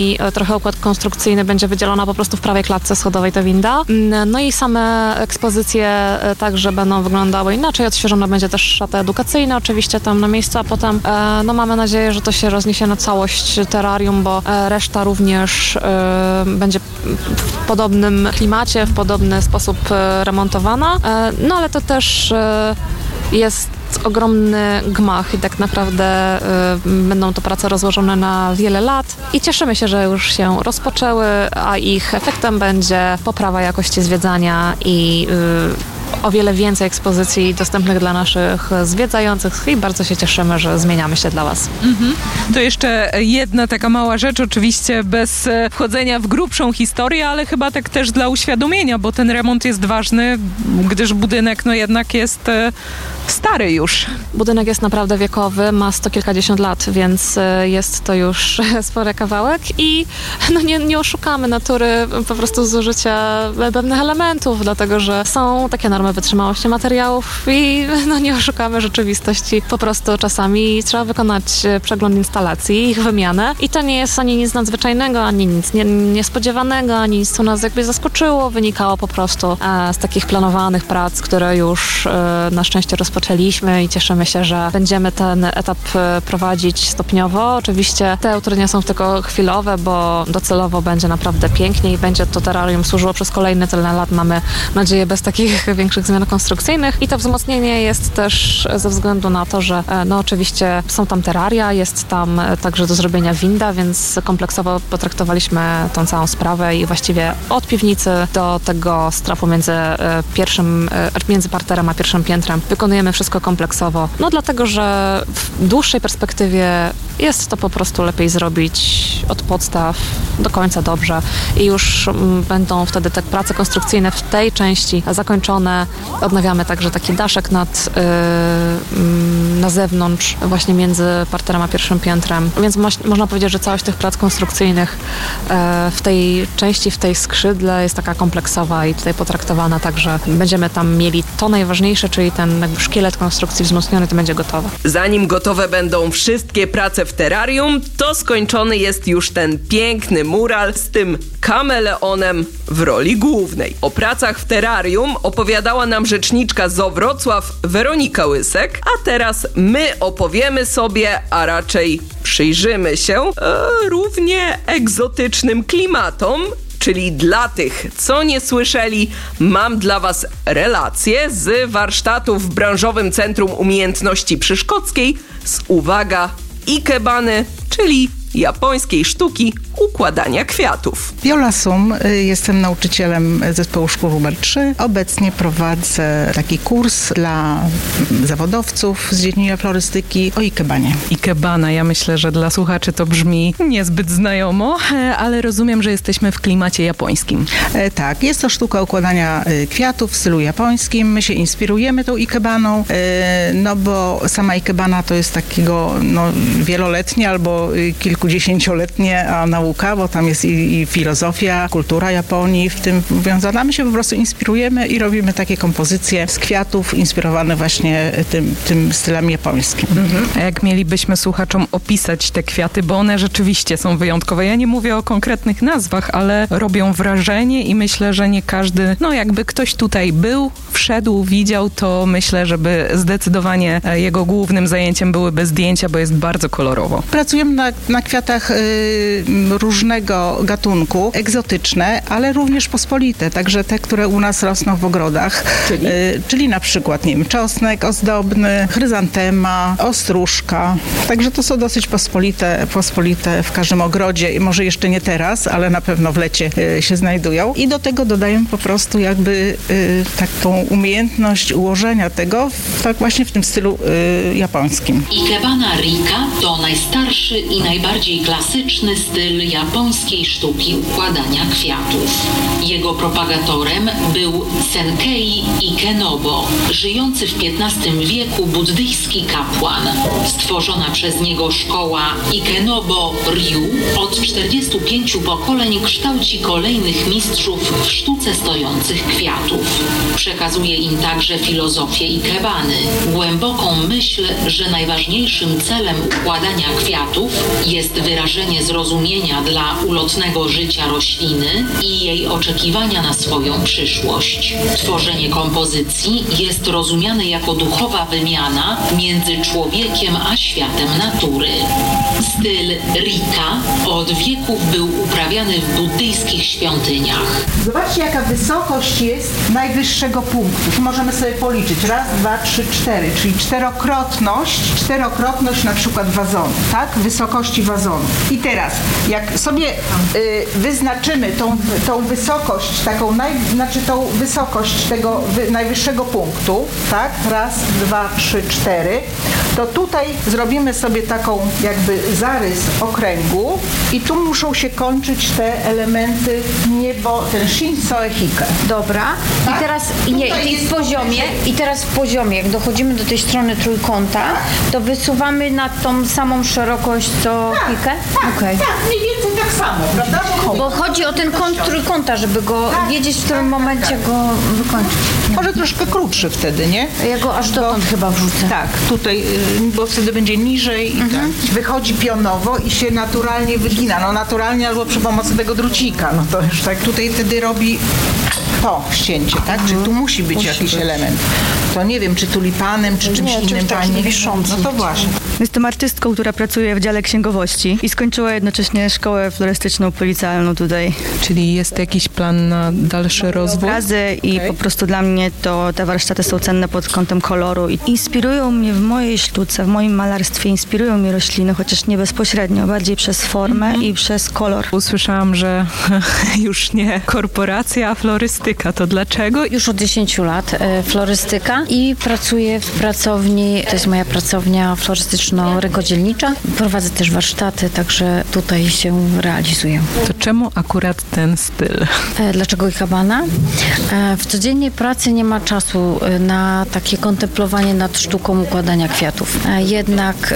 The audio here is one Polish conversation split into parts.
i trochę układ konstrukcyjny będzie wydzielona po prostu w prawej klatce schodowej ta winda. No i same ekspozycje także będą wyglądały inaczej. Odświeżona będzie też szata edukacyjna oczywiście tam na miejscu, a potem mamy nadzieję, że to się rozniesie na całość terrarium, bo reszta również będzie w podobnym klimacie, w podobny sposób remontowana. No ale to też jest ogromny gmach i tak naprawdę będą to prace rozłożone na wiele lat i cieszymy się, że już się rozpoczęły, a ich efektem będzie poprawa jakości zwiedzania i o wiele więcej ekspozycji dostępnych dla naszych zwiedzających i bardzo się cieszymy, że zmieniamy się dla Was. To jeszcze jedna taka mała rzecz, oczywiście bez wchodzenia w grubszą historię, ale chyba tak też dla uświadomienia, bo ten remont jest ważny, gdyż budynek jednak jest stary już. Budynek jest naprawdę wiekowy, ma 100 kilkadziesiąt lat, więc jest to już spory kawałek i nie oszukamy natury po prostu zużycia pewnych elementów, dlatego że są takie normy wytrzymałości materiałów i nie oszukamy rzeczywistości. Po prostu czasami trzeba wykonać przegląd instalacji, ich wymianę i to nie jest ani nic nadzwyczajnego, ani nic niespodziewanego, ani nic, co nas jakby zaskoczyło. Wynikało po prostu z takich planowanych prac, które już na szczęście rozpoczęliśmy i cieszymy się, że będziemy ten etap prowadzić stopniowo. Oczywiście te utrudnienia są tylko chwilowe, bo docelowo będzie naprawdę pięknie i będzie to terrarium służyło przez kolejne tyle lat. Mamy nadzieję bez takich większych zmian konstrukcyjnych i to wzmocnienie jest też ze względu na to, że oczywiście są tam terraria, jest tam także do zrobienia winda, więc kompleksowo potraktowaliśmy tą całą sprawę i właściwie od piwnicy do tego strafu między parterem a pierwszym piętrem wykonujemy wszystko kompleksowo. Dlatego, że w dłuższej perspektywie jest to po prostu lepiej zrobić od podstaw do końca dobrze i już będą wtedy te prace konstrukcyjne w tej części zakończone. Odnawiamy także taki daszek na zewnątrz, właśnie między parterem a pierwszym piętrem. Więc można powiedzieć, że całość tych prac konstrukcyjnych w tej części, w tej skrzydle jest taka kompleksowa i tutaj potraktowana tak, że będziemy tam mieli to najważniejsze, czyli ten jakby szkielet konstrukcji wzmocniony, to będzie gotowe. Zanim gotowe będą wszystkie prace w terrarium, to skończony jest już ten piękny mural z tym kameleonem w roli głównej. O pracach w terrarium opowiadała nam rzeczniczka ZOO Wrocław Weronika Łysek, a teraz my opowiemy sobie, a raczej przyjrzymy się równie egzotycznym klimatom. Czyli dla tych, co nie słyszeli, mam dla Was relację z warsztatów w Branżowym Centrum Umiejętności Przyszkockiej z, uwaga, ikebany, czyli japońskiej sztuki układania kwiatów. Viola Sum, jestem nauczycielem zespołu szkół numer 3. Obecnie prowadzę taki kurs dla zawodowców z dziedziny florystyki o ikebanie. Ikebana, ja myślę, że dla słuchaczy to brzmi niezbyt znajomo, ale rozumiem, że jesteśmy w klimacie japońskim. Tak, jest to sztuka układania kwiatów w stylu japońskim. My się inspirujemy tą ikebaną, bo sama ikebana to jest takiego wieloletnie albo kilkudziesięcioletnie nauka, bo tam jest i filozofia, kultura Japonii w tym wiązana. My się po prostu inspirujemy i robimy takie kompozycje z kwiatów inspirowane właśnie tym stylem japońskim. A jak mielibyśmy słuchaczom opisać te kwiaty, bo one rzeczywiście są wyjątkowe. Ja nie mówię o konkretnych nazwach, ale robią wrażenie i myślę, że nie każdy, jakby ktoś tutaj był, wszedł, widział, to myślę, żeby zdecydowanie jego głównym zajęciem byłyby zdjęcia, bo jest bardzo kolorowo. Pracujemy na kwiatach różnego gatunku, egzotyczne, ale również pospolite, także te, które u nas rosną w ogrodach, czyli na przykład, czosnek ozdobny, chryzantema, ostróżka, także to są dosyć pospolite w każdym ogrodzie i może jeszcze nie teraz, ale na pewno w lecie się znajdują i do tego dodajemy po prostu jakby taką umiejętność ułożenia tego tak właśnie w tym stylu japońskim. Ikebana Rika to najstarszy i najbardziej klasyczny styl japońskiej sztuki układania kwiatów. Jego propagatorem był Senkei Ikenobo, żyjący w XV wieku buddyjski kapłan. Stworzona przez niego szkoła Ikenobo Ryu od 45 pokoleń kształci kolejnych mistrzów w sztuce stojących kwiatów. Przekazuje im także filozofię ikebany, głęboką myśl, że najważniejszym celem układania kwiatów jest jest wyrażenie zrozumienia dla ulotnego życia rośliny i jej oczekiwania na swoją przyszłość. Tworzenie kompozycji jest rozumiane jako duchowa wymiana między człowiekiem a światem natury. Styl Rika od wieków był uprawiany w buddyjskich świątyniach. Zobaczcie, jaka wysokość jest najwyższego punktu. Tu możemy sobie policzyć. 1, 2, 3, 4, czyli czterokrotność na przykład wazonu, tak? Wysokości wazonu. I teraz, jak sobie wyznaczymy tą wysokość, tą wysokość tego najwyższego punktu, tak? 1, 2, 3, 4, to tutaj zrobimy sobie taką jakby zarys okręgu i tu muszą się kończyć te elementy niebo, ten Shinsoe Hike. Dobra. Tak? I teraz w poziomie, jak dochodzimy do tej strony trójkąta, to wysuwamy na tą samą szerokość co Hike? Tak, mniej więcej tak samo, prawda? Bo chodzi o ten kąt trójkąta, żeby go wiedzieć, w którym momencie go wykończyć. Może troszkę krótszy wtedy, nie? Ja go aż dotąd chyba wrzucę. Tak, tutaj, bo wtedy będzie niżej i tak. Wychodzi pionowo i się naturalnie wygina. No naturalnie albo przy pomocy tego drucika. No to już tak tutaj wtedy robi to ścięcie, tak? Czyli tu musi być jakiś element. To nie wiem, czy tulipanem, czy czymś innym. No to właśnie. Jestem artystką, która pracuje w dziale księgowości i skończyła jednocześnie szkołę florystyczną policealną tutaj. Czyli jest jakiś plan na dalszy rozwój? Obrazy i po prostu dla mnie to te warsztaty są cenne pod kątem koloru i inspirują mnie w mojej sztuce, w moim malarstwie, inspirują mnie rośliny, chociaż nie bezpośrednio, bardziej przez formę i przez kolor. Usłyszałam, że już nie korporacja, a florystyka. To dlaczego? Już od 10 lat florystyka i pracuję w pracowni, to jest moja pracownia florystyczno-rękodzielnicza. Prowadzę też warsztaty, także tutaj się realizuję. To czemu akurat ten styl? Dlaczego ikebana? W codziennej pracy nie ma czasu na takie kontemplowanie nad sztuką układania kwiatów. Jednak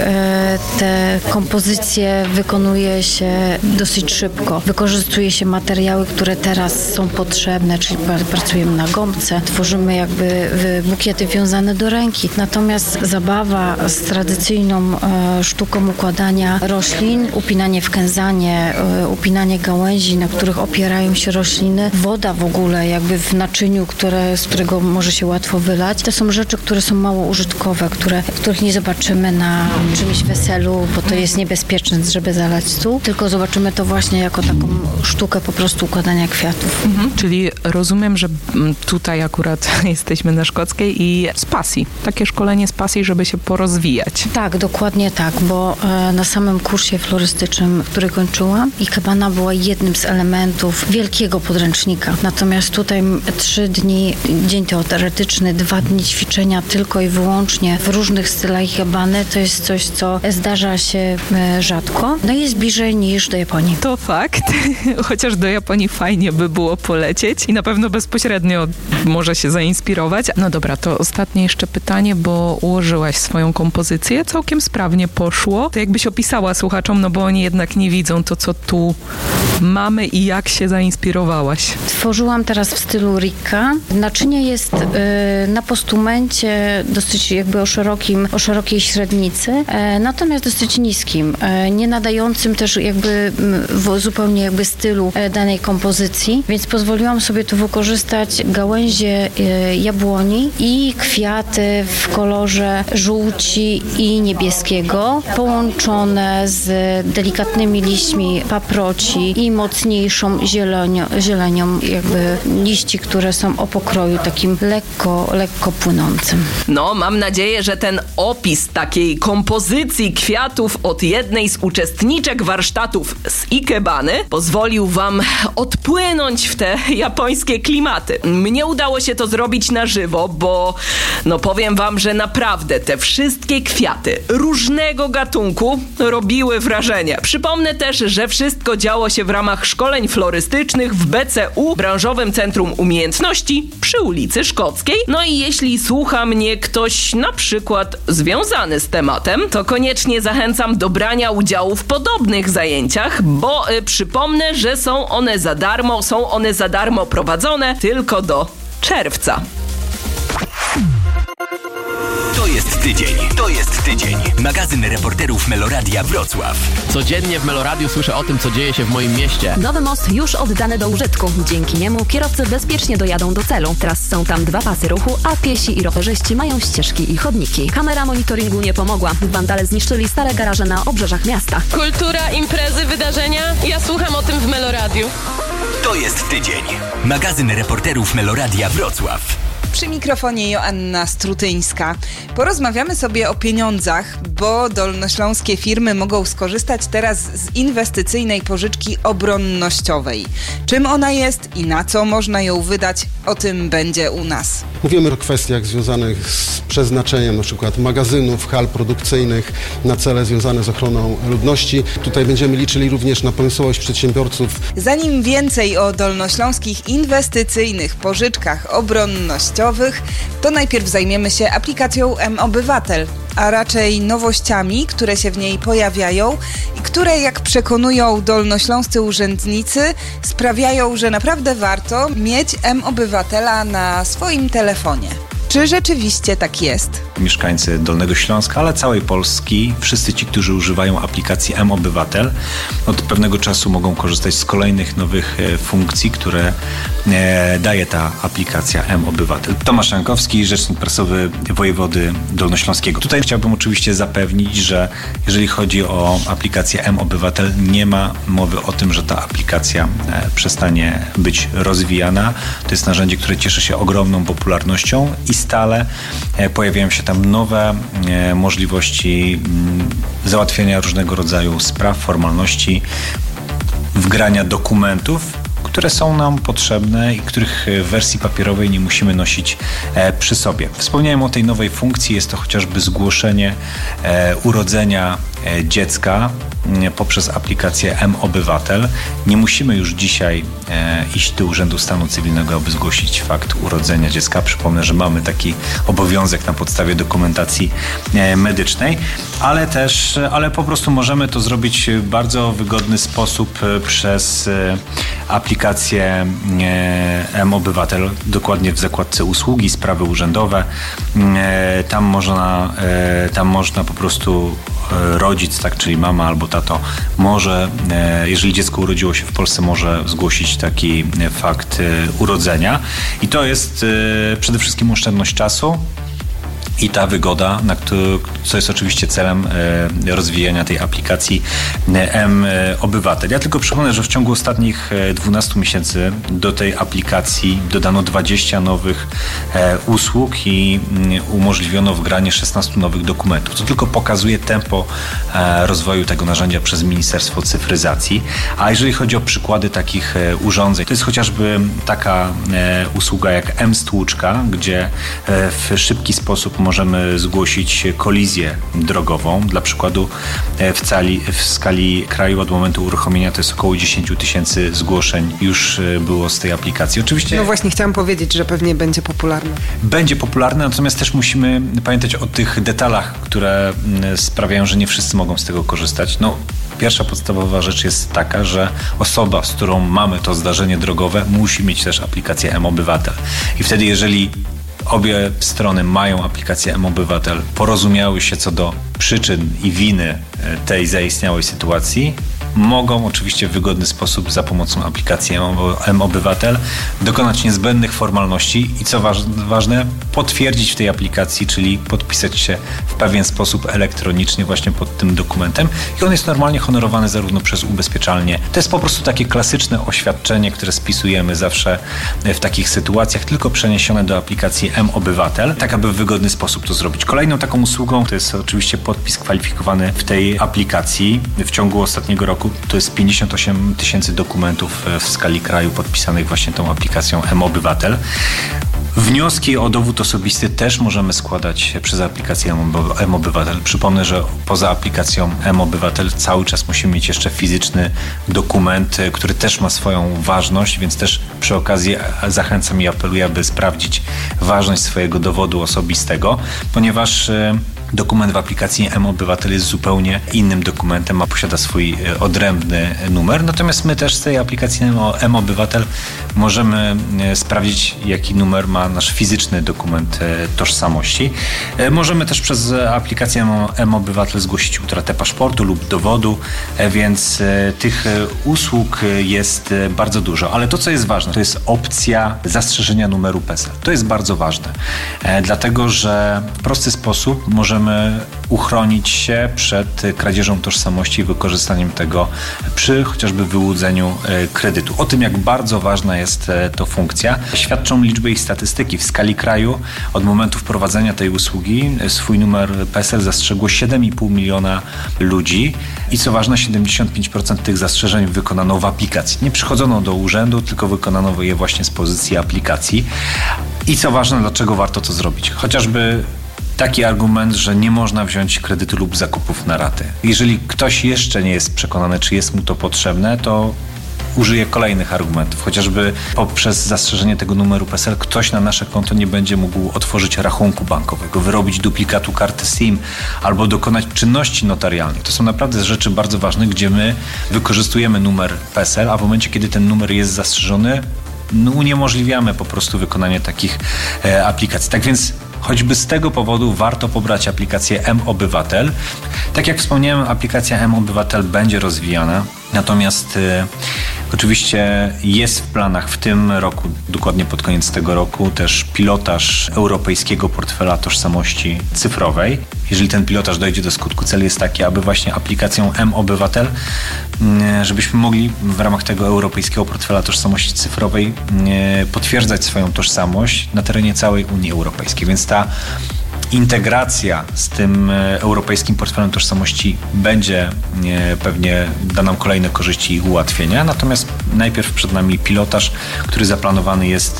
te kompozycje wykonuje się dosyć szybko. Wykorzystuje się materiały, które teraz są potrzebne, czyli pracujemy na gąbce, tworzymy jakby bukiety wiązane do ręki. Natomiast zabawa z tradycyjną sztuką układania roślin, upinanie w kęzanie, upinanie gałęzi, na których opierają się rośliny, woda w ogóle jakby w naczyniu, z którego może się łatwo wylać. To są rzeczy, które są mało użytkowe, których nie zobaczymy na czymś weselu, bo to jest niebezpieczne, żeby zalać stół, tylko zobaczymy to właśnie jako taką sztukę po prostu układania kwiatów. Czyli rozumiem, że tutaj akurat jesteśmy na Szkockiej i z pasji. Takie szkolenie z pasji, żeby się porozwijać. Tak, dokładnie tak, bo na samym kursie florystycznym, który kończyłam, ikebana była jednym z elementów wielkiego podręcznika. Natomiast tutaj 3 dni, dzień teoretyczny, 2 dni ćwiczenia tylko i wyłącznie w różnych stylach ikebany, to jest coś, co zdarza się rzadko. No i jest bliżej niż do Japonii. To fakt, chociaż do Japonii fajnie by było polecieć i na pewno bezpośrednio może się zainspirować. No dobra, to ostatnie jeszcze pytanie, bo ułożyłaś swoją kompozycję, całkiem sprawnie poszło. To jakbyś opisała słuchaczom, no bo oni jednak nie widzą to, co tu mamy i jak się zainspirowałaś. Tworzyłam teraz w stylu Rika. Naczynie jest na postumencie dosyć jakby o szerokiej średnicy, natomiast dosyć niskim, nie nadającym też jakby zupełnie jakby stylu danej kompozycji, więc pozwoliłam sobie tu wykorzystać gałęzie jabłoni i kwiaty w kolorze żółci i niebieskiego, połączone z delikatnymi liśćmi paproci i mocniejszą zielenią jakby liści, które są o pokroju takim lekko płynącym. No, mam nadzieję, że ten opis takiej kompozycji kwiatów od jednej z uczestniczek warsztatów z ikebany pozwolił wam odpłynąć w te japońskie klimaty. Mnie udało się to zrobić na żywo, bo no powiem wam, że naprawdę te wszystkie kwiaty różnego gatunku robiły wrażenie. Przypomnę też, że wszystko działo się w ramach szkoleń florystycznych w BCU, Branżowym Centrum Umiejętności przy ulicy Szkockiej. No i jeśli słucha mnie ktoś na przykład związany z tematem, to koniecznie zachęcam do brania udziału w podobnych zajęciach, bo przypomnę, że są one za darmo prowadzone tylko do czerwca. To jest tydzień. To jest tydzień. Magazyn reporterów Meloradia Wrocław. Codziennie w Meloradiu słyszę o tym, co dzieje się w moim mieście. Nowy most już oddany do użytku. Dzięki niemu kierowcy bezpiecznie dojadą do celu. Teraz są tam 2 pasy ruchu, a piesi i rowerzyści mają ścieżki i chodniki. Kamera monitoringu nie pomogła. Wandale zniszczyli stare garaże na obrzeżach miasta. Kultura, imprezy, wydarzenia. Ja słucham o tym w Meloradiu. To jest tydzień. Magazyn reporterów Meloradia Wrocław. Przy mikrofonie Joanna Strutyńska. Porozmawiamy sobie o pieniądzach, bo dolnośląskie firmy mogą skorzystać teraz z inwestycyjnej pożyczki obronnościowej. Czym ona jest i na co można ją wydać, o tym będzie u nas. Mówimy o kwestiach związanych z przeznaczeniem np. magazynów, hal produkcyjnych na cele związane z ochroną ludności. Tutaj będziemy liczyli również na pomysłowość przedsiębiorców. Zanim więcej o dolnośląskich inwestycyjnych pożyczkach obronnościowych, to najpierw zajmiemy się aplikacją mObywatel, a raczej nowościami, które się w niej pojawiają i które, jak przekonują dolnośląscy urzędnicy, sprawiają, że naprawdę warto mieć mObywatela na swoim telefonie. Czy rzeczywiście tak jest? Mieszkańcy Dolnego Śląska, ale całej Polski, wszyscy ci, którzy używają aplikacji mObywatel, od pewnego czasu mogą korzystać z kolejnych nowych funkcji, które daje ta aplikacja mObywatel. Tomasz Jankowski, rzecznik prasowy wojewody dolnośląskiego. Tutaj chciałbym oczywiście zapewnić, że jeżeli chodzi o aplikację mObywatel, nie ma mowy o tym, że ta aplikacja przestanie być rozwijana. To jest narzędzie, które cieszy się ogromną popularnością i stale pojawiają się tam nowe możliwości załatwienia różnego rodzaju spraw, formalności, wgrania dokumentów, które są nam potrzebne i których w wersji papierowej nie musimy nosić przy sobie. Wspomniałem o tej nowej funkcji, jest to chociażby zgłoszenie urodzenia dziecka poprzez aplikację mObywatel. Nie musimy już dzisiaj iść do Urzędu Stanu Cywilnego, aby zgłosić fakt urodzenia dziecka. Przypomnę, że mamy taki obowiązek na podstawie dokumentacji medycznej, ale po prostu możemy to zrobić w bardzo wygodny sposób przez aplikację mObywatel, dokładnie w zakładce usługi, sprawy urzędowe. Tam można po prostu rodzic, tak, czyli mama albo tato, może, jeżeli dziecko urodziło się w Polsce, może zgłosić taki fakt urodzenia. I to jest przede wszystkim oszczędność czasu i ta wygoda, co jest oczywiście celem rozwijania tej aplikacji mObywatel. Ja tylko przypomnę, że w ciągu ostatnich 12 miesięcy do tej aplikacji dodano 20 nowych usług i umożliwiono wgranie 16 nowych dokumentów. To tylko pokazuje tempo rozwoju tego narzędzia przez Ministerstwo Cyfryzacji. A jeżeli chodzi o przykłady takich urządzeń, to jest chociażby taka usługa jak mStłuczka, gdzie w szybki sposób możemy zgłosić kolizję drogową. Dla przykładu w skali kraju od momentu uruchomienia to jest około 10 000 zgłoszeń już było z tej aplikacji. Oczywiście. No właśnie chciałam powiedzieć, że pewnie będzie popularne. Będzie popularne, natomiast też musimy pamiętać o tych detalach, które sprawiają, że nie wszyscy mogą z tego korzystać. Pierwsza podstawowa rzecz jest taka, że osoba, z którą mamy to zdarzenie drogowe, musi mieć też aplikację mObywatel. I wtedy, jeżeli obie strony mają aplikację mObywatel, porozumiały się co do przyczyn i winy tej zaistniałej sytuacji, mogą oczywiście w wygodny sposób za pomocą aplikacji mObywatel dokonać niezbędnych formalności i co ważne, potwierdzić w tej aplikacji, czyli podpisać się w pewien sposób elektronicznie właśnie pod tym dokumentem i on jest normalnie honorowany zarówno przez ubezpieczalnię. To jest po prostu takie klasyczne oświadczenie, które spisujemy zawsze w takich sytuacjach, tylko przeniesione do aplikacji mObywatel, tak aby w wygodny sposób to zrobić. Kolejną taką usługą to jest oczywiście podpis kwalifikowany w tej aplikacji. W ciągu ostatniego roku to jest 58 000 dokumentów w skali kraju podpisanych właśnie tą aplikacją mObywatel. Wnioski o dowód osobisty też możemy składać przez aplikację mObywatel. Przypomnę, że poza aplikacją mObywatel cały czas musimy mieć jeszcze fizyczny dokument, który też ma swoją ważność, więc też przy okazji zachęcam i apeluję, aby sprawdzić ważność swojego dowodu osobistego, ponieważ Dokument w aplikacji mObywatel jest zupełnie innym dokumentem, a posiada swój odrębny numer. Natomiast my też z tej aplikacji mObywatel możemy sprawdzić, jaki numer ma nasz fizyczny dokument tożsamości. Możemy też przez aplikację mObywatel zgłosić utratę paszportu lub dowodu, więc tych usług jest bardzo dużo. Ale to, co jest ważne, to jest opcja zastrzeżenia numeru PESEL. To jest bardzo ważne, dlatego że w prosty sposób możemy uchronić się przed kradzieżą tożsamości i wykorzystaniem tego przy chociażby wyłudzeniu kredytu. O tym, jak bardzo ważna jest to funkcja, świadczą liczby i statystyki. W skali kraju od momentu wprowadzenia tej usługi swój numer PESEL zastrzegło 7,5 miliona ludzi i co ważne, 75% tych zastrzeżeń wykonano w aplikacji. Nie przychodzono do urzędu, tylko wykonano je właśnie z pozycji aplikacji. I co ważne, dlaczego warto to zrobić? Chociażby taki argument, że nie można wziąć kredytu lub zakupów na raty. Jeżeli ktoś jeszcze nie jest przekonany, czy jest mu to potrzebne, to użyje kolejnych argumentów. Chociażby poprzez zastrzeżenie tego numeru PESEL ktoś na nasze konto nie będzie mógł otworzyć rachunku bankowego, wyrobić duplikatu karty SIM albo dokonać czynności notarialnych. To są naprawdę rzeczy bardzo ważne, gdzie my wykorzystujemy numer PESEL, a w momencie, kiedy ten numer jest zastrzeżony, uniemożliwiamy po prostu wykonanie takich aplikacji. Tak więc choćby z tego powodu warto pobrać aplikację mObywatel. Tak jak wspomniałem, aplikacja mObywatel będzie rozwijana, natomiast oczywiście jest w planach w tym roku, dokładnie pod koniec tego roku, też pilotaż europejskiego portfela tożsamości cyfrowej. Jeżeli ten pilotaż dojdzie do skutku, cel jest taki, aby właśnie aplikacją mObywatel, żebyśmy mogli w ramach tego europejskiego portfela tożsamości cyfrowej potwierdzać swoją tożsamość na terenie całej Unii Europejskiej. Więc ta integracja z tym europejskim portfelem tożsamości będzie pewnie da nam kolejne korzyści i ułatwienia. Natomiast najpierw przed nami pilotaż, który zaplanowany jest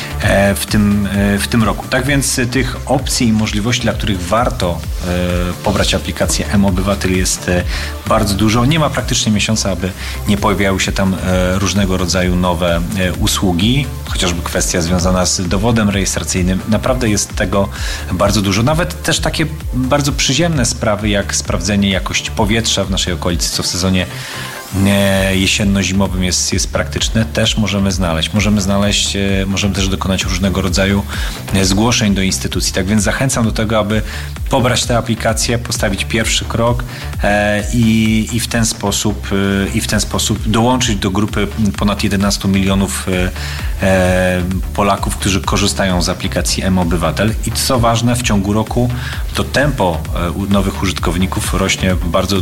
w tym roku. Tak więc tych opcji i możliwości, dla których warto pobrać aplikację mObywatel jest bardzo dużo. Nie ma praktycznie miesiąca, aby nie pojawiały się tam różnego rodzaju nowe usługi, chociażby kwestia związana z dowodem rejestracyjnym. Naprawdę jest tego bardzo dużo. Nawet też takie bardzo przyziemne sprawy, jak sprawdzenie jakości powietrza w naszej okolicy, co w sezonie jesienno-zimowym jest praktyczne, też możemy znaleźć. Możemy też dokonać różnego rodzaju zgłoszeń do instytucji. Tak więc zachęcam do tego, aby pobrać tę aplikację, postawić pierwszy krok i w ten sposób dołączyć do grupy ponad 11 milionów Polaków, którzy korzystają z aplikacji mObywatel. I co ważne, w ciągu roku to tempo nowych użytkowników rośnie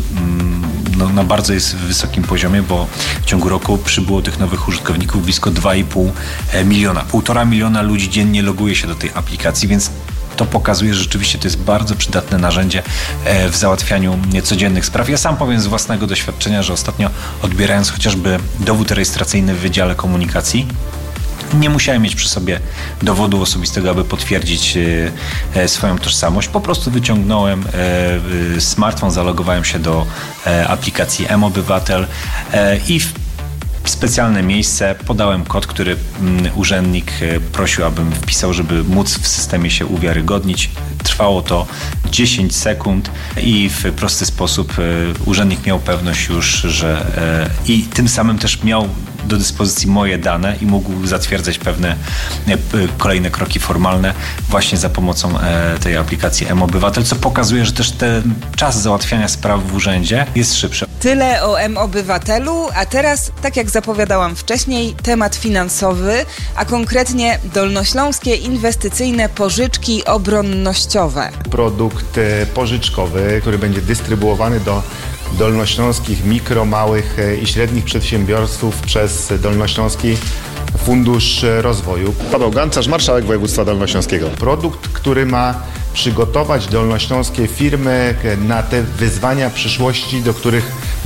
na bardzo jest wysokim poziomie, bo w ciągu roku przybyło tych nowych użytkowników blisko 2,5 miliona. 1,5 miliona ludzi dziennie loguje się do tej aplikacji, więc to pokazuje, że rzeczywiście to jest bardzo przydatne narzędzie w załatwianiu codziennych spraw. Ja sam powiem z własnego doświadczenia, że ostatnio odbierając chociażby dowód rejestracyjny w Wydziale Komunikacji, nie musiałem mieć przy sobie dowodu osobistego, aby potwierdzić swoją tożsamość. Po prostu wyciągnąłem smartfon, zalogowałem się do aplikacji mObywatel i w specjalne miejsce podałem kod, który urzędnik prosił, abym wpisał, żeby móc w systemie się uwiarygodnić. Trwało to 10 sekund i w prosty sposób urzędnik miał pewność już, że i tym samym też miał do dyspozycji moje dane i mógł zatwierdzać pewne kolejne kroki formalne właśnie za pomocą tej aplikacji mObywatel, co pokazuje, że też ten czas załatwiania spraw w urzędzie jest szybszy. Tyle o mObywatelu, a teraz, tak jak zapowiadałam wcześniej, temat finansowy, a konkretnie dolnośląskie inwestycyjne pożyczki obronnościowe. Produkt pożyczkowy, który będzie dystrybuowany do dolnośląskich mikro, małych i średnich przedsiębiorców przez Dolnośląski Fundusz Rozwoju. Paweł Gancarz, marszałek województwa dolnośląskiego. Produkt, który ma przygotować dolnośląskie firmy na te wyzwania przyszłości, do których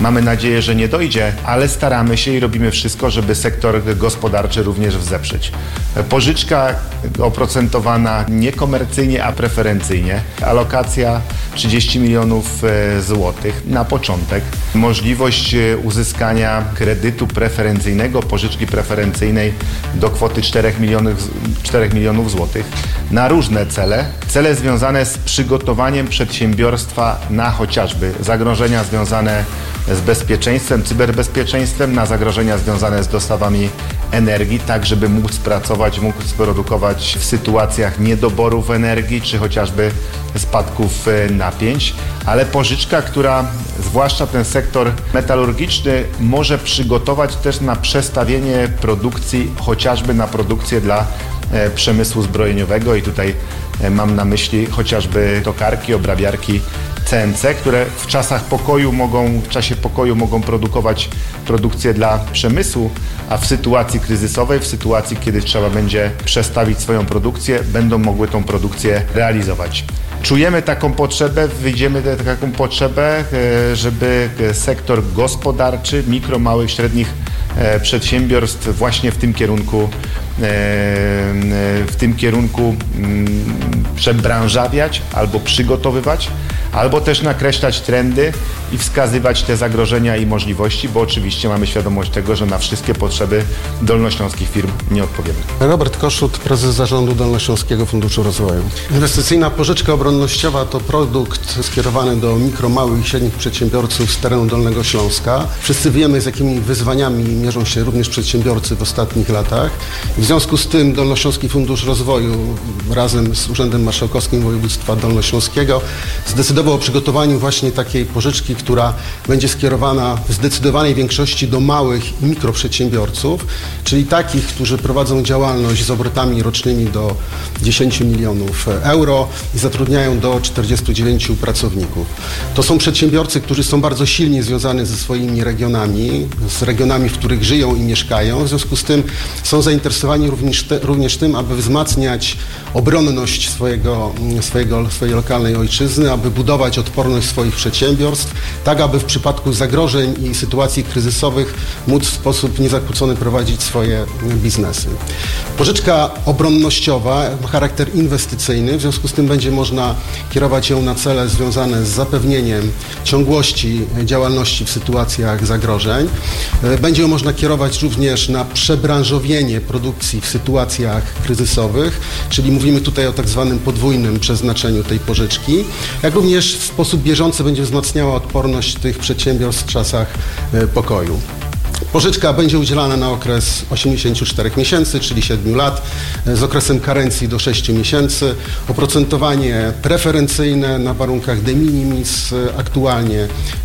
Mamy nadzieję, że nie dojdzie, ale staramy się i robimy wszystko, żeby sektor gospodarczy również wzeprzeć. Pożyczka oprocentowana niekomercyjnie, a preferencyjnie. Alokacja 30 milionów złotych na początek. Możliwość uzyskania kredytu preferencyjnego, pożyczki preferencyjnej do kwoty 4 milionów złotych na różne cele. Cele związane z przygotowaniem przedsiębiorstwa na chociażby zagrożenia związane z bezpieczeństwem, cyberbezpieczeństwem, na zagrożenia związane z dostawami energii, tak żeby móc pracować, móc produkować w sytuacjach niedoborów energii, czy chociażby spadków napięć, ale pożyczka, która zwłaszcza ten sektor metalurgiczny może przygotować też na przestawienie produkcji, chociażby na produkcję dla przemysłu zbrojeniowego i tutaj mam na myśli chociażby tokarki, obrabiarki CNC, które w czasie pokoju mogą produkować produkcję dla przemysłu, a w sytuacji kryzysowej, w sytuacji, kiedy trzeba będzie przestawić swoją produkcję, będą mogły tą produkcję realizować. Czujemy taką potrzebę, taką potrzebę, żeby sektor gospodarczy, mikro, małych, średnich przedsiębiorstw właśnie w tym kierunku przebranżawiać albo przygotowywać, albo też nakreślać trendy i wskazywać te zagrożenia i możliwości, bo oczywiście mamy świadomość tego, że na wszystkie potrzeby dolnośląskich firm nie odpowiemy. Robert Koszut, prezes zarządu Dolnośląskiego Funduszu Rozwoju. Inwestycyjna pożyczka obronnościowa to produkt skierowany do mikro, małych i średnich przedsiębiorców z terenu Dolnego Śląska. Wszyscy wiemy, z jakimi wyzwaniami mierzą się również przedsiębiorcy w ostatnich latach. W związku z tym Dolnośląski Fundusz Rozwoju razem z Urzędem Marszałkowskim Województwa Dolnośląskiego zdecydował o przygotowaniu właśnie takiej pożyczki, która będzie skierowana w zdecydowanej większości do małych i mikroprzedsiębiorców, czyli takich, którzy prowadzą działalność z obrotami rocznymi do 10 milionów euro i zatrudniają do 49 pracowników. To są przedsiębiorcy, którzy są bardzo silnie związani ze swoimi regionami, z regionami, w których żyją i mieszkają. W związku z tym są zainteresowani również tym, aby wzmacniać obronność swojej lokalnej ojczyzny, aby budować odporność swoich przedsiębiorstw, tak aby w przypadku zagrożeń i sytuacji kryzysowych móc w sposób niezakłócony prowadzić swoje biznesy. Pożyczka obronnościowa ma charakter inwestycyjny, w związku z tym będzie można kierować ją na cele związane z zapewnieniem ciągłości działalności w sytuacjach zagrożeń. Będzie ją można kierować również na przebranżowienie produkcji w sytuacjach kryzysowych, czyli mówimy tutaj o tak zwanym podwójnym przeznaczeniu tej pożyczki, jak również w sposób bieżący będzie wzmacniała odporność tych przedsiębiorstw w czasach pokoju. Pożyczka będzie udzielana na okres 84 miesięcy, czyli 7 lat, z okresem karencji do 6 miesięcy. Oprocentowanie preferencyjne na warunkach de minimis, aktualnie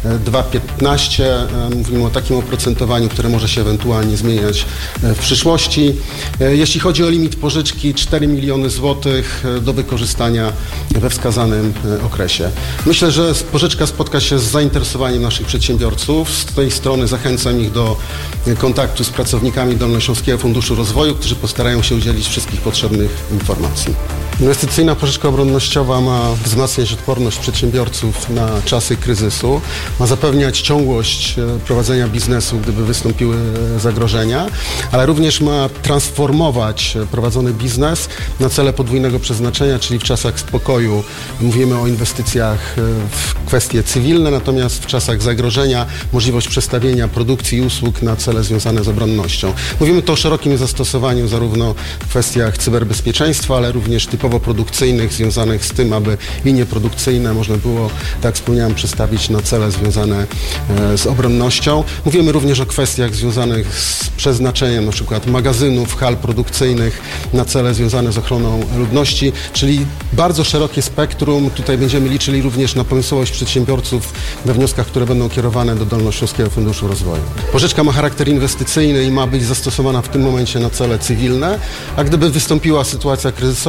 2,15. Mówimy o takim oprocentowaniu, które może się ewentualnie zmieniać w przyszłości. Jeśli chodzi o limit pożyczki, 4 miliony złotych do wykorzystania we wskazanym okresie. Myślę, że pożyczka spotka się z zainteresowaniem naszych przedsiębiorców. Z tej strony zachęcam ich do kontaktu z pracownikami Dolnośląskiego Funduszu Rozwoju, którzy postarają się udzielić wszystkich potrzebnych informacji. Inwestycyjna pożyczka obronnościowa ma wzmacniać odporność przedsiębiorców na czasy kryzysu, ma zapewniać ciągłość prowadzenia biznesu, gdyby wystąpiły zagrożenia, ale również ma transformować prowadzony biznes na cele podwójnego przeznaczenia, czyli w czasach spokoju mówimy o inwestycjach w kwestie cywilne, natomiast w czasach zagrożenia możliwość przestawienia produkcji i usług na cele związane z obronnością. Mówimy tu o szerokim zastosowaniu zarówno w kwestiach cyberbezpieczeństwa, ale również typowo produkcyjnych, związanych z tym, aby linie produkcyjne można było, tak jak wspomniałem, przestawić na cele związane z obronnością. Mówimy również o kwestiach związanych z przeznaczeniem na przykład magazynów, hal produkcyjnych na cele związane z ochroną ludności, czyli bardzo szerokie spektrum. Tutaj będziemy liczyli również na pomysłowość przedsiębiorców we wnioskach, które będą kierowane do Dolnośląskiego Funduszu Rozwoju. Pożyczka ma charakter inwestycyjny i ma być zastosowana w tym momencie na cele cywilne, a gdyby wystąpiła sytuacja kryzysowa, jest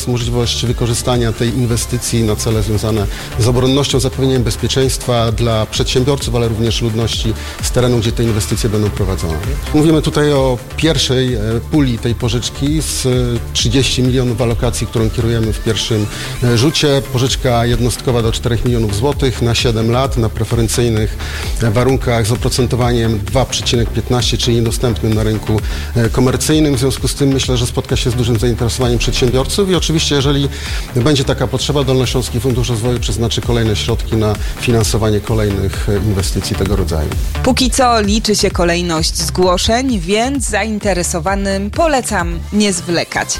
jest możliwość wykorzystania tej inwestycji na cele związane z obronnością, zapewnieniem bezpieczeństwa dla przedsiębiorców, ale również ludności z terenu, gdzie te inwestycje będą prowadzone. Mówimy tutaj o pierwszej puli tej pożyczki z 30 milionów alokacji, którą kierujemy w pierwszym rzucie. Pożyczka jednostkowa do 4 milionów złotych na 7 lat na preferencyjnych warunkach z oprocentowaniem 2,15, czyli niedostępnym na rynku komercyjnym. W związku z tym myślę, że spotka się z dużym zainteresowaniem przedsiębiorców i oczywiście, jeżeli będzie taka potrzeba, Dolnośląski Fundusz Rozwoju przeznaczy kolejne środki na finansowanie kolejnych inwestycji tego rodzaju. Póki co liczy się kolejność zgłoszeń, więc zainteresowanym polecam nie zwlekać.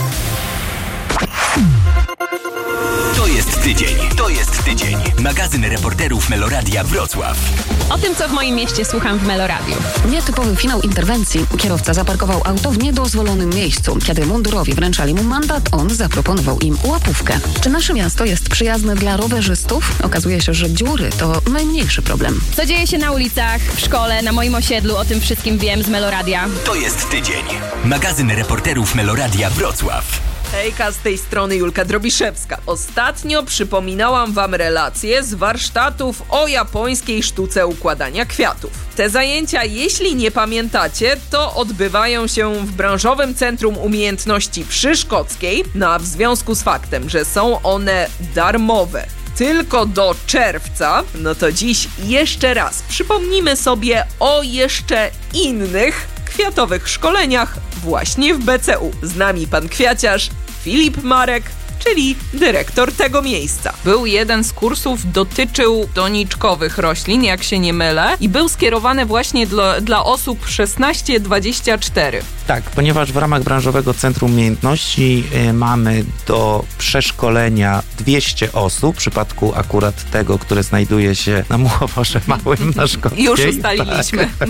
To jest tydzień. Magazyn reporterów Meloradia Wrocław. O tym, co w moim mieście słucham w Meloradiu. Nietypowy finał interwencji. Kierowca zaparkował auto w niedozwolonym miejscu. Kiedy mundurowi wręczali mu mandat, on zaproponował im łapówkę. Czy nasze miasto jest przyjazne dla rowerzystów? Okazuje się, że dziury to najmniejszy problem. Co dzieje się na ulicach, w szkole, na moim osiedlu, o tym wszystkim wiem z Meloradia. To jest tydzień. Magazyn reporterów Meloradia Wrocław. Hejka, z tej strony Julka Drobiszewska. Ostatnio przypominałam wam relacje z warsztatów o japońskiej sztuce układania kwiatów. Te zajęcia, jeśli nie pamiętacie, to odbywają się w Branżowym Centrum Umiejętności przy Szkockiej, a w związku z faktem, że są one darmowe tylko do czerwca, no to dziś jeszcze raz przypomnimy sobie o jeszcze innych kwiatowych szkoleniach właśnie w BCU. Z nami pan kwiaciarz Filip Marek, czyli dyrektor tego miejsca. Był jeden z kursów, dotyczył doniczkowych roślin, jak się nie mylę, i był skierowany właśnie dla osób 16-24. Tak, ponieważ w ramach Branżowego Centrum Umiejętności mamy do przeszkolenia 200 osób, w przypadku akurat tego, które znajduje się na Muchoworze Małym na Szkockiej. Już ustaliliśmy. Tak.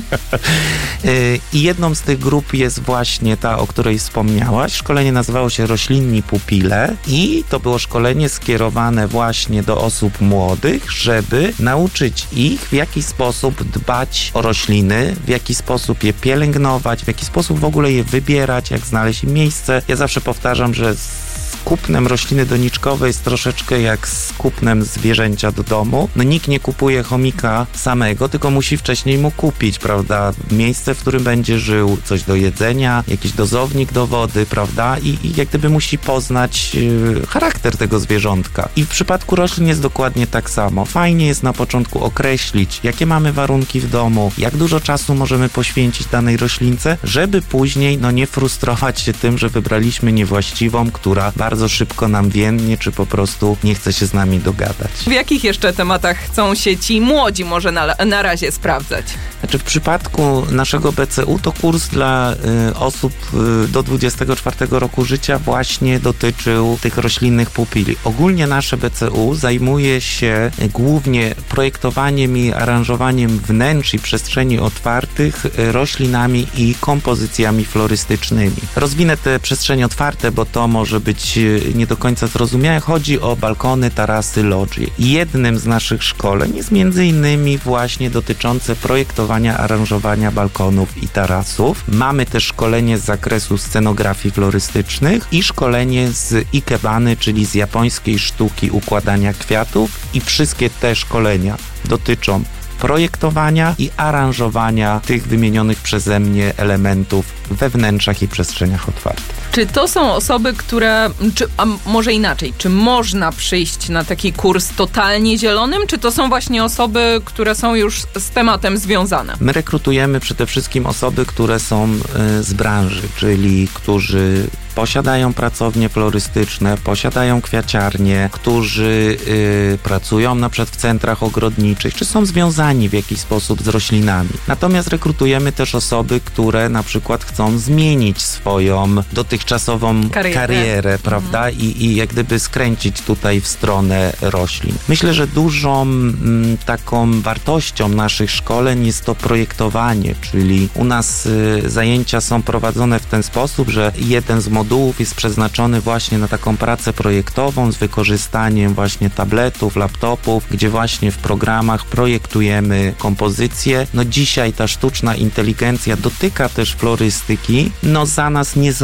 I jedną z tych grup jest właśnie ta, o której wspomniałaś. Szkolenie nazywało się Roślinni Pupile i to było szkolenie skierowane właśnie do osób młodych, żeby nauczyć ich, w jaki sposób dbać o rośliny, w jaki sposób je pielęgnować, w jaki sposób w ogóle je wybierać, jak znaleźć im miejsce. Ja zawsze powtarzam, że z kupnem rośliny doniczkowej jest troszeczkę jak z kupnem zwierzęcia do domu. No nikt nie kupuje chomika samego, tylko musi wcześniej mu kupić, prawda? Miejsce, w którym będzie żył, coś do jedzenia, jakiś dozownik do wody, prawda? I jak gdyby musi poznać charakter tego zwierzątka. I w przypadku roślin jest dokładnie tak samo. Fajnie jest na początku określić, jakie mamy warunki w domu, jak dużo czasu możemy poświęcić danej roślince, żeby później nie frustrować się tym, że wybraliśmy niewłaściwą, która bardzo szybko nam więdnie, czy po prostu nie chce się z nami dogadać. W jakich jeszcze tematach chcą się ci młodzi może na razie sprawdzać? Znaczy w przypadku naszego BCU to kurs dla osób do 24 roku życia właśnie dotyczył tych roślinnych pupili. Ogólnie nasze BCU zajmuje się głównie projektowaniem i aranżowaniem wnętrz i przestrzeni otwartych roślinami i kompozycjami florystycznymi. Rozwinę te przestrzenie otwarte, bo to może być nie do końca zrozumiałe. Chodzi o balkony, tarasy, lodżie. Jednym z naszych szkoleń jest między innymi właśnie dotyczące projektowania, aranżowania balkonów i tarasów. Mamy też szkolenie z zakresu scenografii florystycznych i szkolenie z ikebany, czyli z japońskiej sztuki układania kwiatów, i wszystkie te szkolenia dotyczą projektowania i aranżowania tych wymienionych przeze mnie elementów we wnętrzach i przestrzeniach otwartych. Czy to są osoby, które, a może inaczej, czy można przyjść na taki kurs totalnie zielonym, czy to są właśnie osoby, które są już z tematem związane? My rekrutujemy przede wszystkim osoby, które są z branży, czyli którzy posiadają pracownie florystyczne, posiadają kwiaciarnie, którzy pracują na przykład w centrach ogrodniczych, czy są związani w jakiś sposób z roślinami. Natomiast rekrutujemy też osoby, które na przykład chcą zmienić swoją dotychczasową karierę, prawda? I jak gdyby skręcić tutaj w stronę roślin. Myślę, że dużą taką wartością naszych szkoleń jest to projektowanie, czyli u nas zajęcia są prowadzone w ten sposób, że jeden z modułów jest przeznaczony właśnie na taką pracę projektową z wykorzystaniem właśnie tabletów, laptopów, gdzie właśnie w programach projektujemy kompozycje. Dzisiaj ta sztuczna inteligencja dotyka też florystyki, za nas nie zrobi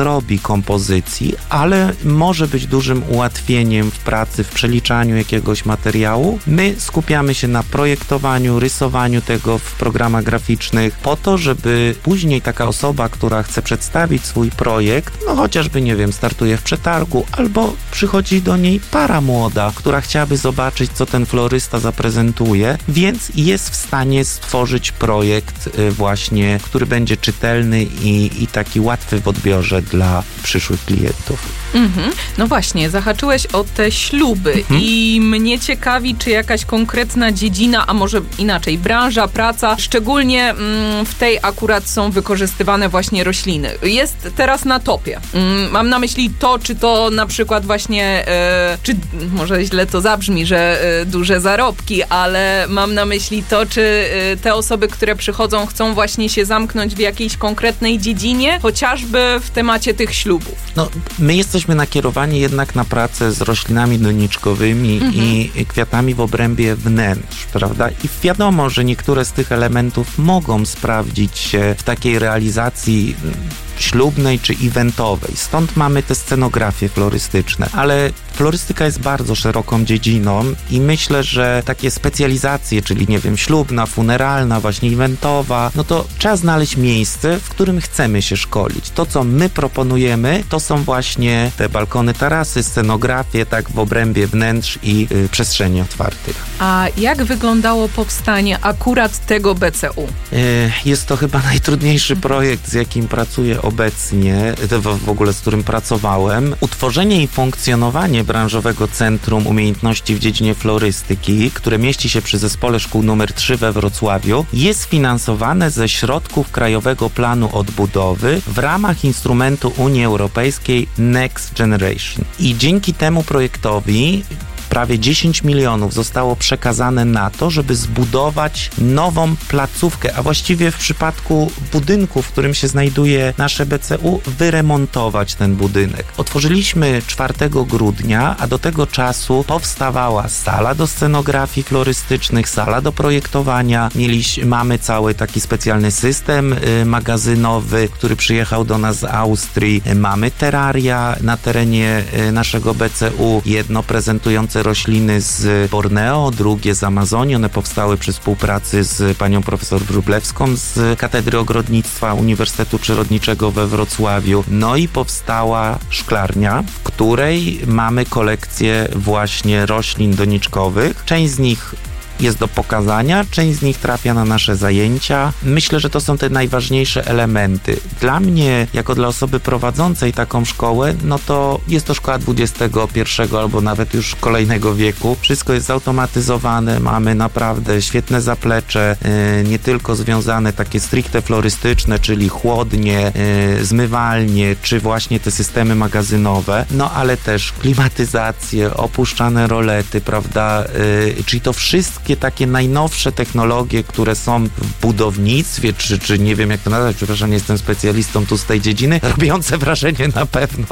kompozycji, ale może być dużym ułatwieniem w pracy, w przeliczaniu jakiegoś materiału. My skupiamy się na projektowaniu, rysowaniu tego w programach graficznych po to, żeby później taka osoba, która chce przedstawić swój projekt, no chociażby, nie wiem, startuje w przetargu, albo przychodzi do niej para młoda, która chciałaby zobaczyć, co ten florysta zaprezentuje, więc jest w stanie stworzyć projekt właśnie, który będzie czytelny i taki łatwy w odbiorze dla przyszłych klientów. No właśnie, zahaczyłeś o te śluby i mnie ciekawi, czy jakaś konkretna dziedzina, a może inaczej, branża, praca, szczególnie w tej akurat są wykorzystywane właśnie rośliny. Jest teraz na topie. Mam na myśli to, czy to na przykład właśnie, czy może źle to zabrzmi, że duże zarobki, ale mam na myśli to, czy te osoby, które przychodzą, chcą właśnie się zamknąć w jakiejś konkretnej dziedzinie, chociażby w temacie tych ślubów. No, my jesteśmy nakierowani jednak na pracę z roślinami doniczkowymi i kwiatami w obrębie wnętrz, prawda? I wiadomo, że niektóre z tych elementów mogą sprawdzić się w takiej realizacji ślubnej czy eventowej. Stąd mamy te scenografie florystyczne. Ale florystyka jest bardzo szeroką dziedziną i myślę, że takie specjalizacje, czyli nie wiem, ślubna, funeralna, właśnie eventowa, no to trzeba znaleźć miejsce, w którym chcemy się szkolić. To, co my proponujemy, to są właśnie te balkony, tarasy, scenografie, tak w obrębie wnętrz i przestrzeni otwartych. A jak wyglądało powstanie akurat tego BCU? Jest to chyba najtrudniejszy projekt, z jakim pracuję obecnie, w ogóle z którym pracowałem. Utworzenie i funkcjonowanie branżowego Centrum Umiejętności w dziedzinie florystyki, które mieści się przy Zespole Szkół nr 3 we Wrocławiu, jest finansowane ze środków Krajowego Planu Odbudowy w ramach instrumentu Unii Europejskiej Next Generation. I dzięki temu projektowi prawie 10 milionów zostało przekazane na to, żeby zbudować nową placówkę, a właściwie w przypadku budynku, w którym się znajduje nasze BCU, wyremontować ten budynek. Otworzyliśmy 4 grudnia, a do tego czasu powstawała sala do scenografii florystycznych, sala do projektowania. Mamy cały taki specjalny system magazynowy, który przyjechał do nas z Austrii. Mamy teraria na terenie naszego BCU, jedno prezentujące rośliny z Borneo, drugie z Amazonii. One powstały przy współpracy z panią profesor Wróblewską z Katedry Ogrodnictwa Uniwersytetu Przyrodniczego we Wrocławiu. No i powstała szklarnia, w której mamy kolekcję właśnie roślin doniczkowych. Część z nich jest do pokazania, część z nich trafia na nasze zajęcia. Myślę, że to są te najważniejsze elementy. Dla mnie, jako dla osoby prowadzącej taką szkołę, no to jest to szkoła XXI albo nawet już kolejnego wieku. Wszystko jest zautomatyzowane, mamy naprawdę świetne zaplecze, nie tylko związane takie stricte florystyczne, czyli chłodnie, zmywalnie, czy właśnie te systemy magazynowe, no ale też klimatyzację, opuszczane rolety, prawda, czyli to wszystkie takie najnowsze technologie, które są w budownictwie, czy nie wiem jak to nazwać, przepraszam, nie jestem specjalistą tu z tej dziedziny, robiące wrażenie na pewno,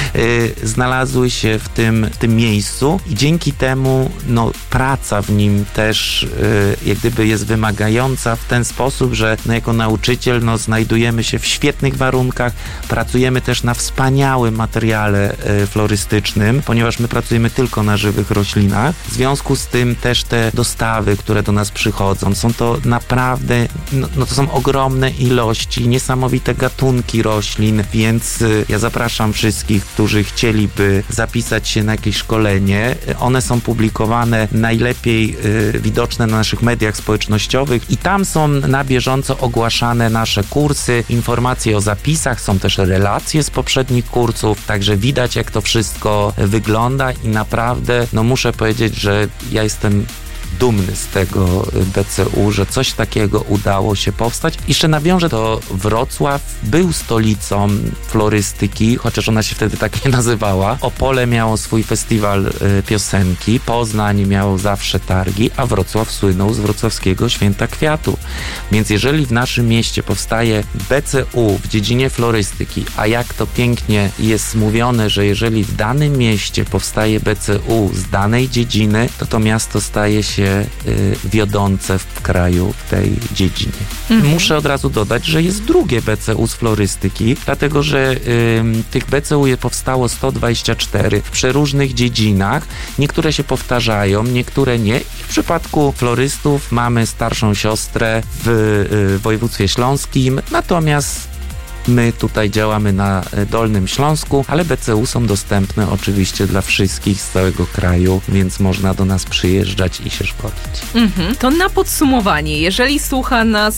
znalazły się w tym miejscu i dzięki temu no, praca w nim też jak gdyby jest wymagająca w ten sposób, że no, jako nauczyciel no, znajdujemy się w świetnych warunkach, pracujemy też na wspaniałym materiale florystycznym, ponieważ my pracujemy tylko na żywych roślinach. W związku z tym też te dostawy, które do nas przychodzą, są to naprawdę, no to są ogromne ilości, niesamowite gatunki roślin, więc ja zapraszam wszystkich, którzy chcieliby zapisać się na jakieś szkolenie. One są publikowane najlepiej widoczne na naszych mediach społecznościowych i tam są na bieżąco ogłaszane nasze kursy, informacje o zapisach, są też relacje z poprzednich kursów, także widać jak to wszystko wygląda i naprawdę, no muszę powiedzieć, że ja jestem dumny z tego BCU, że coś takiego udało się powstać. Jeszcze nawiążę, to Wrocław był stolicą florystyki, chociaż ona się wtedy tak nie nazywała. Opole miało swój festiwal piosenki, Poznań miał zawsze targi, a Wrocław słynął z wrocławskiego Święta Kwiatu. Więc jeżeli w naszym mieście powstaje BCU w dziedzinie florystyki, a jak to pięknie jest mówione, że jeżeli w danym mieście powstaje BCU z danej dziedziny, to miasto staje się się wiodące w kraju w tej dziedzinie. Muszę od razu dodać, że jest drugie BCU z florystyki, dlatego że tych BCU powstało 124 w przeróżnych dziedzinach. Niektóre się powtarzają, niektóre nie. I w przypadku florystów mamy starszą siostrę w województwie śląskim, natomiast my tutaj działamy na Dolnym Śląsku, ale BCU są dostępne oczywiście dla wszystkich z całego kraju, więc można do nas przyjeżdżać i się szkolić. To na podsumowanie, jeżeli słucha nas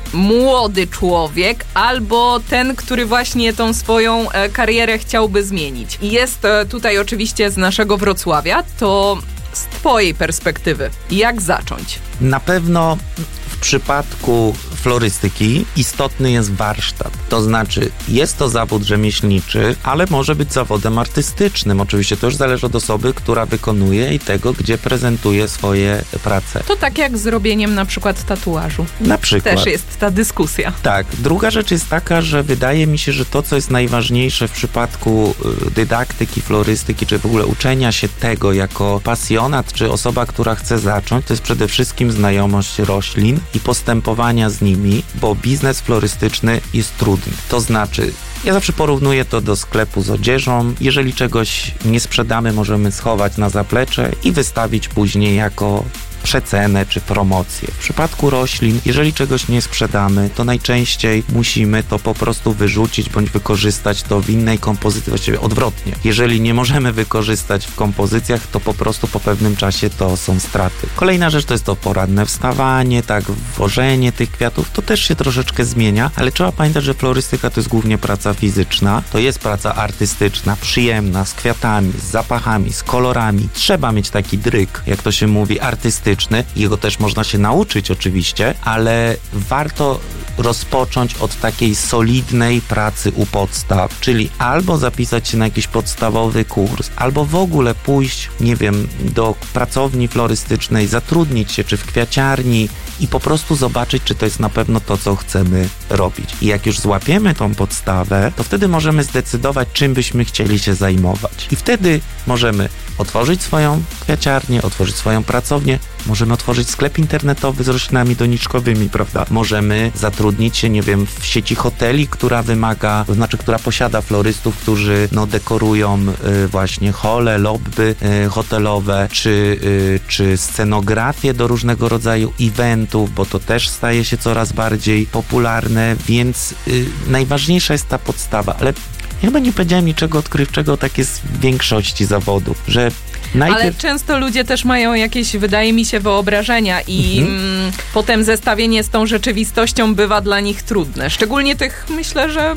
młody człowiek albo ten, który właśnie tą swoją karierę chciałby zmienić i jest tutaj oczywiście z naszego Wrocławia, to z twojej perspektywy, jak zacząć? Na pewno w przypadku florystyki istotny jest warsztat. To znaczy, jest to zawód rzemieślniczy, ale może być zawodem artystycznym. Oczywiście to już zależy od osoby, która wykonuje i tego, gdzie prezentuje swoje prace. To tak jak z robieniem na przykład tatuażu. Na przykład. Też jest ta dyskusja. Tak. Druga rzecz jest taka, że wydaje mi się, że to, co jest najważniejsze w przypadku dydaktyki, florystyki, czy w ogóle uczenia się tego jako pasjonat, czy osoba, która chce zacząć, to jest przede wszystkim znajomość roślin i postępowania z nimi, bo biznes florystyczny jest trudny. To znaczy, ja zawsze porównuję to do sklepu z odzieżą. Jeżeli czegoś nie sprzedamy, możemy schować na zaplecze i wystawić później jako przecenę czy promocję. W przypadku roślin, jeżeli czegoś nie sprzedamy, to najczęściej musimy to po prostu wyrzucić bądź wykorzystać to w innej kompozycji, właściwie odwrotnie. Jeżeli nie możemy wykorzystać w kompozycjach, to po prostu po pewnym czasie to są straty. Kolejna rzecz to jest to poranne wstawanie, tak, wożenie tych kwiatów, to też się troszeczkę zmienia, ale trzeba pamiętać, że florystyka to jest głównie praca fizyczna, to jest praca artystyczna, przyjemna, z kwiatami, z zapachami, z kolorami. Trzeba mieć taki dryg, jak to się mówi, artystyczny. Jego też można się nauczyć oczywiście, ale warto rozpocząć od takiej solidnej pracy u podstaw, czyli albo zapisać się na jakiś podstawowy kurs, albo w ogóle pójść, nie wiem, do pracowni florystycznej, zatrudnić się, czy w kwiaciarni i po prostu zobaczyć, czy to jest na pewno to, co chcemy robić. I jak już złapiemy tą podstawę, to wtedy możemy zdecydować, czym byśmy chcieli się zajmować. I wtedy możemy otworzyć swoją kwiaciarnię, otworzyć swoją pracownię, możemy otworzyć sklep internetowy z roślinami doniczkowymi, prawda? Możemy zatrudnić się, nie wiem, w sieci hoteli, która wymaga, to znaczy, która posiada florystów, którzy dekorują właśnie hole, lobby hotelowe, czy scenografię do różnego rodzaju eventów, bo to też staje się coraz bardziej popularne, więc najważniejsza jest ta podstawa, ale ja chyba nie powiedziałem niczego odkrywczego, tak jest w większości zawodów, że najpierw... Ale często ludzie też mają jakieś, wydaje mi się, wyobrażenia i potem zestawienie z tą rzeczywistością bywa dla nich trudne. Szczególnie tych, myślę, że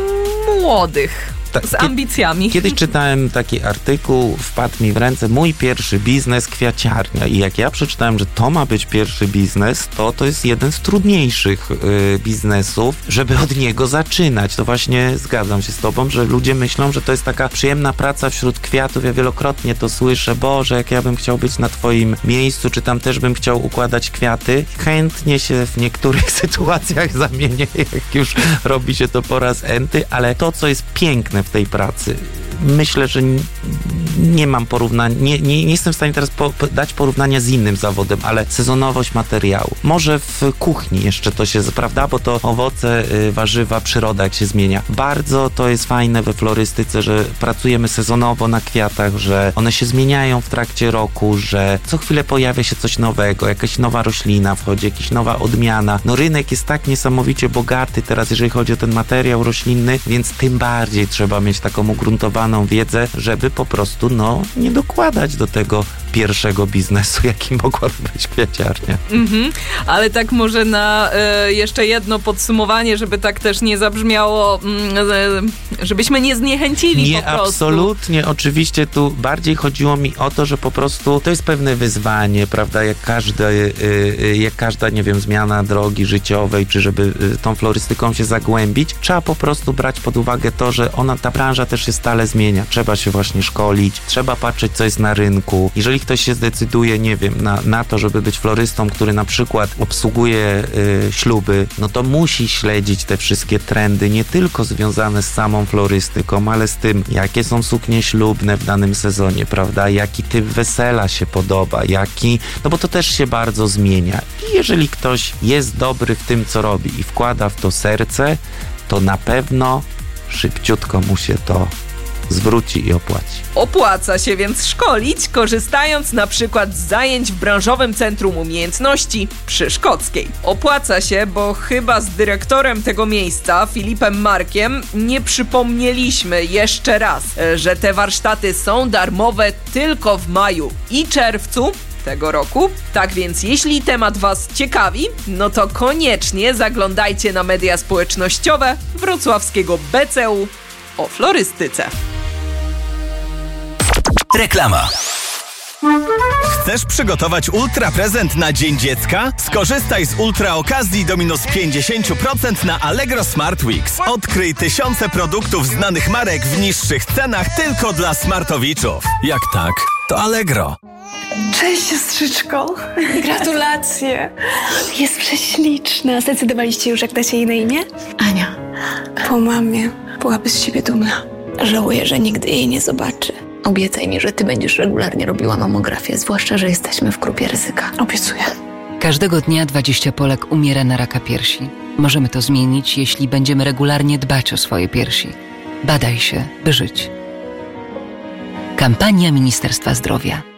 młodych. Z ambicjami. Kiedyś czytałem taki artykuł, wpadł mi w ręce mój pierwszy biznes, kwiaciarnia, i jak ja przeczytałem, że to ma być pierwszy biznes, to jest jeden z trudniejszych biznesów, żeby od niego zaczynać. To właśnie zgadzam się z tobą, że ludzie myślą, że to jest taka przyjemna praca wśród kwiatów. Ja wielokrotnie to słyszę, Boże, jak ja bym chciał być na twoim miejscu, czy tam też bym chciał układać kwiaty. Chętnie się w niektórych sytuacjach zamienię, jak już robi się to po raz enty, ale to, co jest piękne w tej pracy, myślę, że nie mam porównania, nie jestem w stanie teraz dać porównania z innym zawodem, ale sezonowość materiału. Może w kuchni jeszcze to się, prawda, bo to owoce, warzywa, przyroda jak się zmienia. Bardzo to jest fajne we florystyce, że pracujemy sezonowo na kwiatach, że one się zmieniają w trakcie roku, że co chwilę pojawia się coś nowego, jakaś nowa roślina wchodzi, jakaś nowa odmiana. Rynek jest tak niesamowicie bogaty teraz, jeżeli chodzi o ten materiał roślinny, więc tym bardziej trzeba mieć taką ugruntowaną wiedzę, żeby po prostu nie dokładać do tego pierwszego biznesu, jakim mogłaby być kwiaciarnia. Ale tak może na jeszcze jedno podsumowanie, żeby tak też nie zabrzmiało, żebyśmy nie zniechęcili po prostu. Absolutnie. Oczywiście tu bardziej chodziło mi o to, że po prostu to jest pewne wyzwanie, prawda, jak każda, nie wiem, zmiana drogi życiowej, czy żeby tą florystyką się zagłębić, trzeba po prostu brać pod uwagę to, że ta branża też się stale zmienia. Trzeba się właśnie szkolić, trzeba patrzeć, co jest na rynku. Jeżeli jeżeli ktoś się zdecyduje, nie wiem, na to, żeby być florystą, który na przykład obsługuje śluby, no to musi śledzić te wszystkie trendy, nie tylko związane z samą florystyką, ale z tym, jakie są suknie ślubne w danym sezonie, prawda, jaki typ wesela się podoba, no bo to też się bardzo zmienia. I jeżeli ktoś jest dobry w tym, co robi i wkłada w to serce, to na pewno szybciutko mu się to zwróci i opłaci. Opłaca się więc szkolić, korzystając na przykład z zajęć w branżowym Centrum Umiejętności przy Szkockiej. Opłaca się, bo chyba z dyrektorem tego miejsca, Filipem Markiem, nie przypomnieliśmy jeszcze raz, że te warsztaty są darmowe tylko w maju i czerwcu tego roku. Tak więc jeśli temat Was ciekawi, no to koniecznie zaglądajcie na media społecznościowe wrocławskiego BCU o florystyce. Reklama. Chcesz przygotować ultra prezent na Dzień Dziecka? Skorzystaj z ultra okazji do minus 50% na Allegro Smart Weeks. Odkryj tysiące produktów znanych marek w niższych cenach tylko dla smartowiczów. Jak tak, to Allegro. Cześć, siostrzyczko. Gratulacje. Jest prześliczna. Zdecydowaliście już, jak dacie jej na imię? Ania, po mamie byłaby z siebie dumna. Żałuję, że nigdy jej nie zobaczy. Obiecaj mi, że ty będziesz regularnie robiła mamografię, zwłaszcza, że jesteśmy w grupie ryzyka. Obiecuję. Każdego dnia 20 Polek umiera na raka piersi. Możemy to zmienić, jeśli będziemy regularnie dbać o swoje piersi. Badaj się, by żyć. Kampania Ministerstwa Zdrowia.